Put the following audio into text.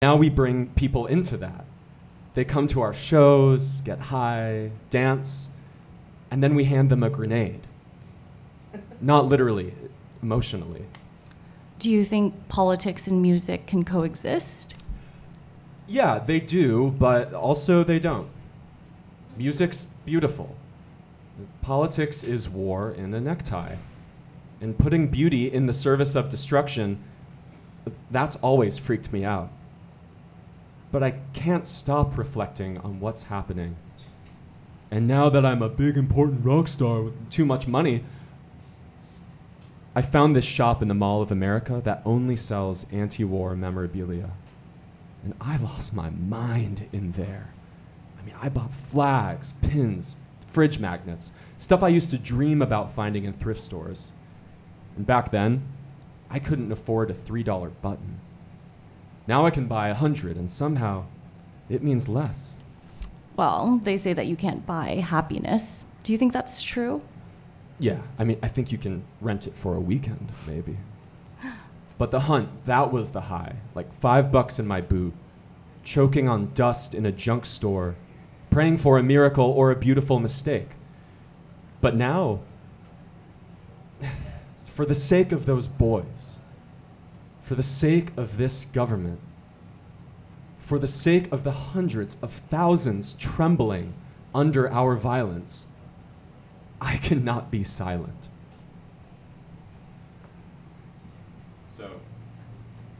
Now we bring people into that. They come to our shows, get high, dance, and then we hand them a grenade. Not literally, emotionally. Do you think politics and music can coexist? Yeah, they do, but also they don't. Music's beautiful. Politics is war in a necktie. And putting beauty in the service of destruction, that's always freaked me out. But I can't stop reflecting on what's happening. And now that I'm a big, important rock star with too much money, I found this shop in the Mall of America that only sells anti-war memorabilia. And I lost my mind in there. I mean, I bought flags, pins, fridge magnets, stuff I used to dream about finding in thrift stores. And back then, I couldn't afford a $3 button. Now I can buy 100, and somehow it means less. Well, they say that you can't buy happiness. Do you think that's true? Yeah, I mean, I think you can rent it for a weekend, maybe. But the hunt, that was the high. Like $5 in my boot, choking on dust in a junk store, praying for a miracle or a beautiful mistake. But now, for the sake of those boys, for the sake of this government, for the sake of the hundreds of thousands trembling under our violence, I cannot be silent.